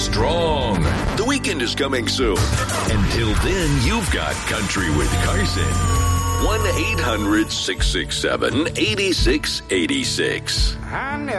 strong. The weekend is coming soon. Until then, you've got Country with Carson. 1-800-667-8686.